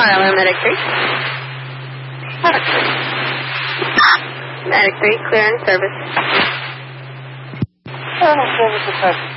Hello, Medic 3. Medic 3, clear and service. Service attached.